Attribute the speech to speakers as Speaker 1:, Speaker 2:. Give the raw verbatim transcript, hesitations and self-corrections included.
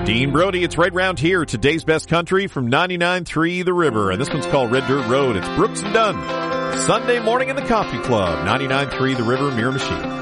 Speaker 1: Dean Brody, it's right round here. Today's best country from ninety-nine point three The River. And this one's called Red Dirt Road. It's Brooks and Dunn. Sunday morning in the Coffee Club. ninety-nine point three The River, Mirror Machine.